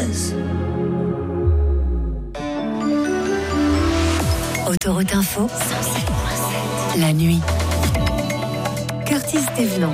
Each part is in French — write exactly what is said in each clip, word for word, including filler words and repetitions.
buzz. Autoroute Info, la nuit. Curtis Thévenant.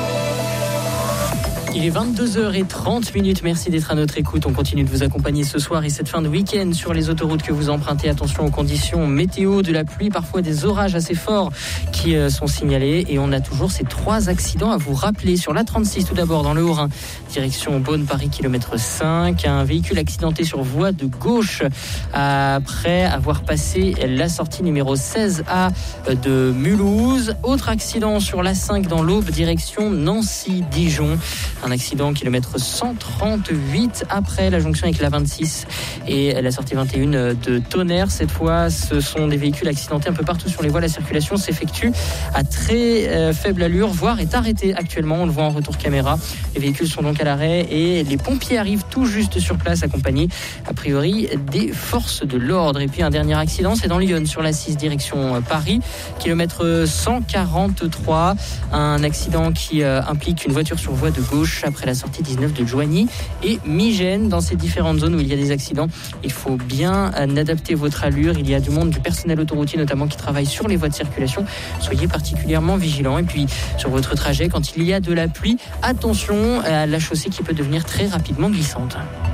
Il est vingt-deux heures trente. Merci d'être à notre écoute. On continue de vous accompagner ce soir et cette fin de week-end sur les autoroutes que vous empruntez. Attention aux conditions météo, de la pluie, parfois des orages assez forts qui sont signalés. Et on a toujours ces trois accidents à vous rappeler. Sur l'A trente-six, tout d'abord, dans le Haut-Rhin, direction Beaune-Paris, kilomètre cinq. Un véhicule accidenté sur voie de gauche après avoir passé la sortie numéro seize A de Mulhouse. Autre accident sur l'A cinq dans l'Aube, direction Nancy-Dijon. Un accident kilomètre cent trente-huit après la jonction avec la vingt-six et la sortie vingt et un de Tonnerre. Cette fois, ce sont des véhicules accidentés un peu partout sur les voies. La circulation s'effectue à très euh, faible allure, voire est arrêtée actuellement. On le voit en retour caméra. Les véhicules sont donc à l'arrêt et les pompiers arrivent tout juste sur place, accompagnés a priori des forces de l'ordre. Et puis un dernier accident, c'est dans Lyon sur la six direction Paris, kilomètre cent quarante-trois. Un accident qui euh, implique une voiture sur voie de gauche après la sortie dix-neuf de Joigny et Migène. Dans ces différentes zones où il y a des accidents, il faut bien adapter votre allure. Il y a du monde, du personnel autoroutier notamment, qui travaille sur les voies de circulation. Soyez particulièrement vigilants. Et puis sur votre trajet, quand il y a de la pluie, attention à la chaussée qui peut devenir très rapidement glissante.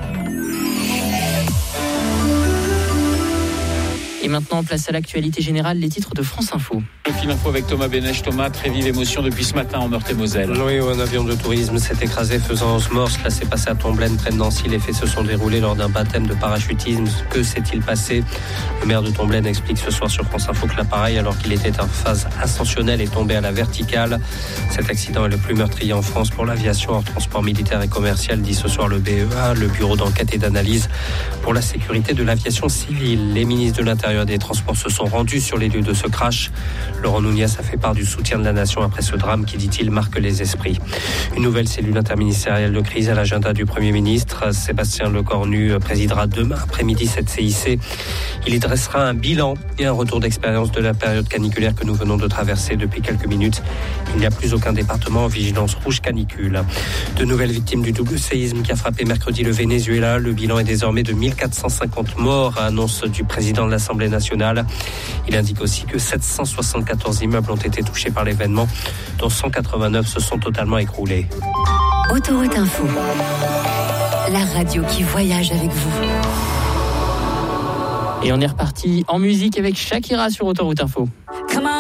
Et maintenant, place à l'actualité générale, les titres de France Info. Le film info avec Thomas Bénèche. Thomas, très vive émotion depuis ce matin en Meurthe-et-Moselle. Oui, un avion de tourisme s'est écrasé faisant onze morts. Cela s'est passé à Tomblaine, près de Nancy. Les faits se sont déroulés lors d'un baptême de parachutisme. Que s'est-il passé ? Le maire de Tomblaine explique ce soir sur France Info que l'appareil, alors qu'il était en phase ascensionnelle, est tombé à la verticale. Cet accident est le plus meurtrier en France pour l'aviation hors transport militaire et commercial, dit ce soir le B E A, le bureau d'enquête et d'analyse pour la sécurité de l'aviation civile. Les ministres de l'Intérieur et des Transports se sont rendus sur les lieux de ce crash. Laurent Nounias a fait part du soutien de la nation après ce drame qui, dit-il, marque les esprits. Une nouvelle cellule interministérielle de crise à l'agenda du Premier ministre. Sébastien Lecornu présidera demain après-midi cette C I C. Il y dressera un bilan et un retour d'expérience de la période caniculaire que nous venons de traverser depuis quelques minutes. Il n'y a plus aucun département en vigilance rouge canicule. De nouvelles victimes du double séisme qui a frappé mercredi le Venezuela. Le bilan est désormais de mille quatre cent cinquante morts, annonce du président de l'Assemblée nationale. Il indique aussi que sept cent soixante-quatorze immeubles ont été touchés par l'événement, dont cent quatre-vingt-neuf se sont totalement écroulés. Autoroute Info, la radio qui voyage avec vous. Et on est reparti en musique avec Shakira sur Autoroute Info.